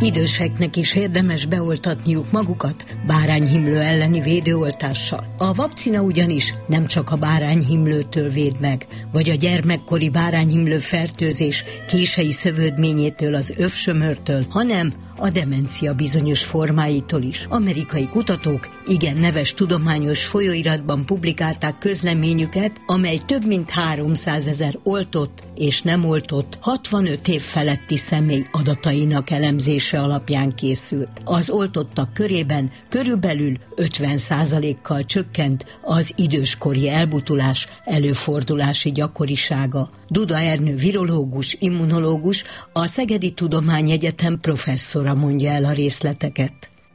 Időseknek is érdemes beoltatniuk magukat bárányhimlő elleni védőoltással. A vakcina ugyanis nem csak a bárányhimlőtől véd meg, vagy a gyermekkori bárányhimlő fertőzés kései szövődményétől, az övsömörtől, hanem a demencia bizonyos formáitól is. Amerikai kutatók igen neves tudományos folyóiratban publikálták közleményüket, amely több mint 300 000 oltott és nem oltott 65 év feletti személy adatainak elemzése alapján készült. Az oltottak körében körülbelül 50%-kal csökkent az időskori elbutulás előfordulási gyakorisága. Duda Ernő virológus, immunológus, a Szegedi Tudományegyetem professzora mondja el a részleteket.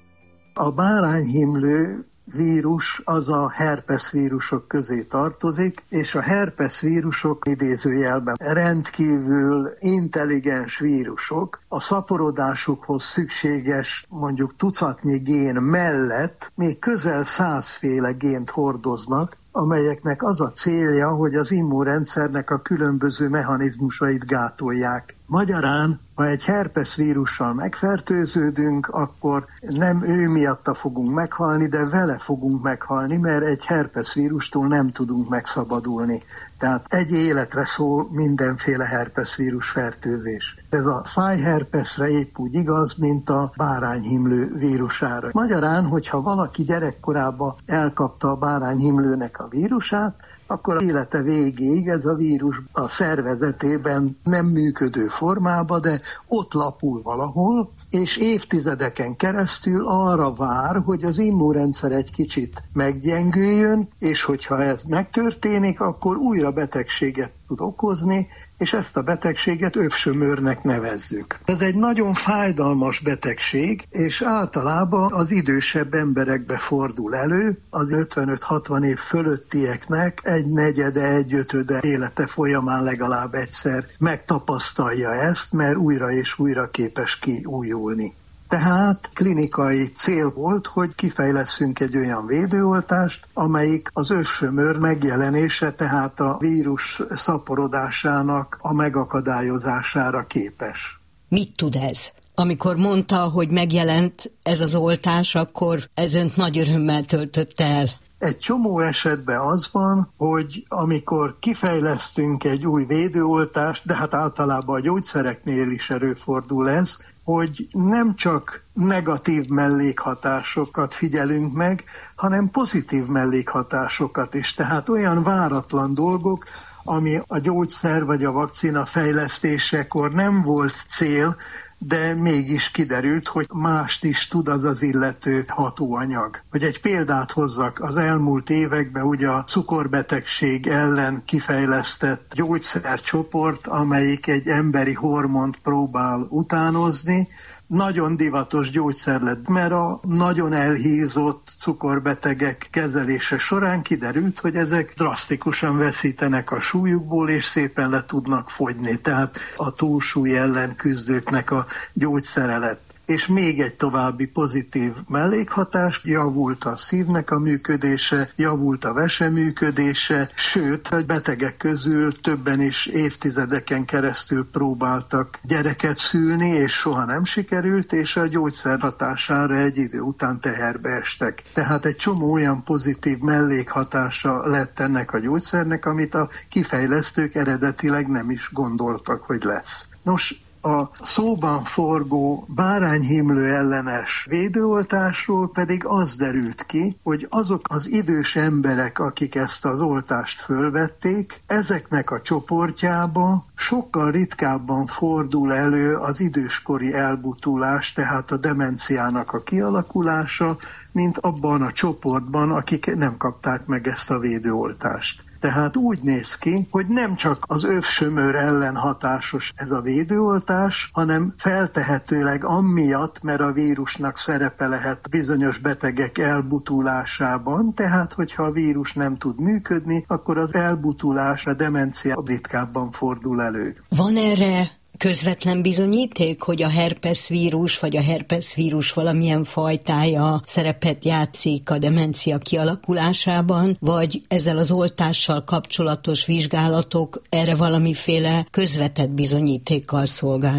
A bárányhimlő vírus az a herpes vírusok közé tartozik, és a herpes vírusok idézőjelben rendkívül intelligens vírusok. A szaporodásukhoz szükséges mondjuk tucatnyi gén mellett még közel 100 féle gént hordoznak, amelyeknek az a célja, hogy az immunrendszernek a különböző mechanizmusait gátolják. Magyarán, ha egy herpes vírussal megfertőződünk, akkor nem ő miatta fogunk meghalni, de vele fogunk meghalni, mert egy herpes vírustól nem tudunk megszabadulni. Tehát egy életre szól mindenféle herpes vírus fertőzés. Ez a szájherpesre épp úgy igaz, mint a bárányhimlő vírusára. Magyarán, hogyha valaki gyerekkorában elkapta a bárányhimlőnek a vírusát, akkor az élete végéig ez a vírus a szervezetében nem működő formában, de ott lapul valahol, és évtizedeken keresztül arra vár, hogy az immunrendszer egy kicsit meggyengüljön, és hogyha ez megtörténik, akkor újra betegséget tud okozni, és ezt a betegséget övsömörnek nevezzük. Ez egy nagyon fájdalmas betegség, és általában az idősebb emberekbe fordul elő, az 55-60 év fölöttieknek egy negyede, egy ötöde élete folyamán legalább egyszer megtapasztalja ezt, mert újra és újra képes kiújulni. Tehát klinikai cél volt, hogy kifejlesszünk egy olyan védőoltást, amelyik az övsömör megjelenése, tehát a vírus szaporodásának a megakadályozására képes. Mit tud ez? Amikor mondta, hogy megjelent ez az oltás, akkor ez önt nagy örömmel töltötte el. Egy csomó esetben az van, hogy amikor kifejlesztünk egy új védőoltást, de hát általában a gyógyszereknél is előfordul ez, hogy nem csak negatív mellékhatásokat figyelünk meg, hanem pozitív mellékhatásokat is. Tehát olyan váratlan dolgok, ami a gyógyszer vagy a vakcina fejlesztésekor nem volt cél, de mégis kiderült, hogy mást is tud az az illető hatóanyag. Hogy egy példát hozzak, az elmúlt években ugye a cukorbetegség ellen kifejlesztett gyógyszercsoport, amelyik egy emberi hormont próbál utánozni, nagyon divatos gyógyszer lett, mert a nagyon elhízott cukorbetegek kezelése során kiderült, hogy ezek drasztikusan veszítenek a súlyukból, és szépen le tudnak fogyni. Tehát a túlsúly ellen küzdőknek a gyógyszere lett. És még egy további pozitív mellékhatás, javult a szívnek a működése, javult a vese működése, sőt, a betegek közül többen is évtizedeken keresztül próbáltak gyereket szülni, és soha nem sikerült, és a gyógyszer hatására egy idő után teherbe estek. Tehát egy csomó olyan pozitív mellékhatása lett ennek a gyógyszernek, amit a kifejlesztők eredetileg nem is gondoltak, hogy lesz. Nos, a szóban forgó bárányhimlő ellenes védőoltásról pedig az derült ki, hogy azok az idős emberek, akik ezt az oltást fölvették, ezeknek a csoportjába sokkal ritkábban fordul elő az időskori elbutulás, tehát a demenciának a kialakulása, mint abban a csoportban, akik nem kapták meg ezt a védőoltást. Tehát úgy néz ki, hogy nem csak az övsömör ellen hatásos ez a védőoltás, hanem feltehetőleg amiatt, mert a vírusnak szerepe lehet bizonyos betegek elbutulásában, tehát hogyha a vírus nem tud működni, akkor az elbutulás, a demencia ritkábban fordul elő. Van erre közvetlen bizonyíték, hogy a herpeszvírus vagy a herpeszvírus valamilyen fajtája szerepet játszik a demencia kialakulásában, vagy ezzel az oltással kapcsolatos vizsgálatok erre valamiféle közvetett bizonyítékkal szolgálnak?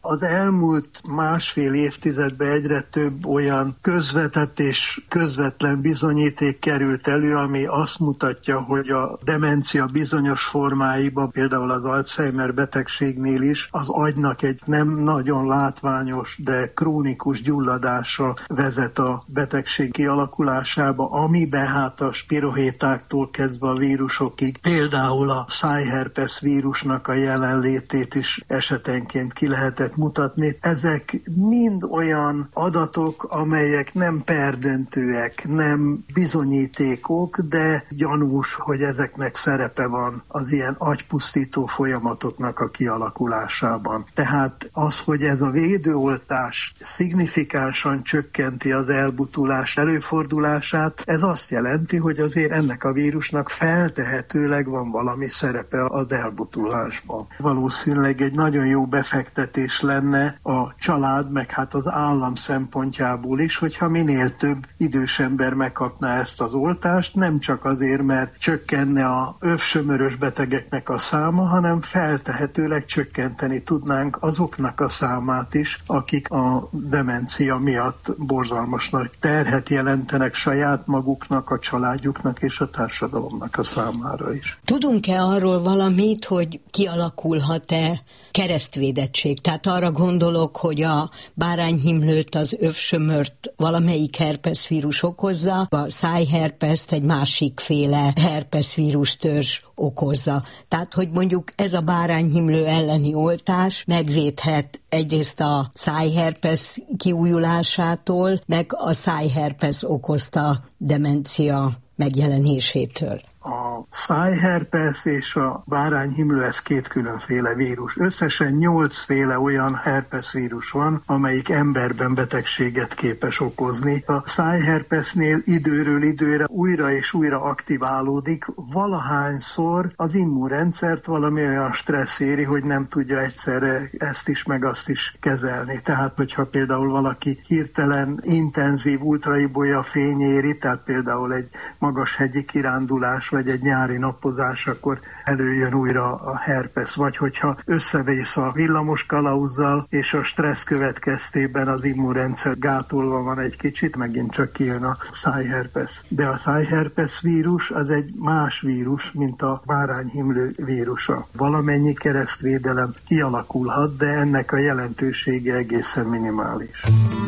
Az elmúlt másfél évtizedben egyre több olyan közvetett és közvetlen bizonyíték került elő, ami azt mutatja, hogy a demencia bizonyos formáiban, például az Alzheimer betegségnél is, az agynak egy nem nagyon látványos, de krónikus gyulladása vezet a betegség kialakulásába, amiben hát a spirohétáktól kezdve a vírusokig, például a szájherpes vírusnak a jelenlétét is esetenként ki lehetett mutatni. Ezek mind olyan adatok, amelyek nem perdöntőek, nem bizonyítékok, de gyanús, hogy ezeknek szerepe van az ilyen agypusztító folyamatoknak a kialakulásában. Tehát az, hogy ez a védőoltás szignifikánsan csökkenti az elbutulás előfordulását, ez azt jelenti, hogy azért ennek a vírusnak feltehetőleg van valami szerepe az elbutulásban. Valószínűleg egy nagyon jó befektetés lenne a család, meg hát az állam szempontjából is, hogyha minél több idős ember megkapná ezt az oltást, nem csak azért, mert csökkenne a övsömörös betegeknek a száma, hanem feltehetőleg csökkenteni tudnánk azoknak a számát is, akik a demencia miatt borzalmas nagy terhet jelentenek saját maguknak, a családjuknak és a társadalomnak a számára is. Tudunk-e arról valamit, hogy kialakulhat-e keresztvédettség? Tehát arra gondolok, hogy a bárányhimlőt, az övsömört valamelyik herpeszvírus okozza, a szájherpeszt egy másikféle herpeszvírustörzs okozza. Tehát, hogy mondjuk ez a bárányhimlő elleni oltás megvédhet egyrészt a szájherpesz kiújulásától, meg a szájherpesz okozta demencia megjelenésétől. A szájherpesz és a bárányhimlő, ez két különféle vírus. Összesen 8 féle olyan herpeszvírus van, amelyik emberben betegséget képes okozni. A szájherpesznél időről időre újra és újra aktiválódik, valahányszor az immunrendszert valami olyan stressz éri, hogy nem tudja egyszerre ezt is meg azt is kezelni. Tehát, hogyha például valaki hirtelen intenzív ultraibolya fény éri, tehát például egy magas hegyi kirándulás, vagy egy nyári napozás, akkor előjön újra a herpesz. Vagy hogyha összevész a villamos kalauzzal, és a stressz következtében az immunrendszer gátolva van egy kicsit, megint csak kijön a szájherpesz. De a szájherpesz vírus az egy más vírus, mint a bárányhimlő vírusa. Valamennyi keresztvédelem kialakulhat, de ennek a jelentősége egészen minimális.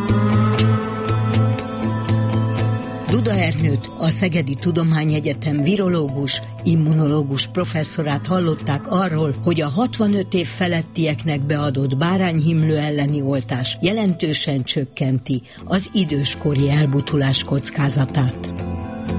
Duda Ernőt, a Szegedi Tudományegyetem virológus, immunológus professzorát hallották arról, hogy a 65 év felettieknek beadott bárányhimlő elleni oltás jelentősen csökkenti az időskori elbutulás kockázatát.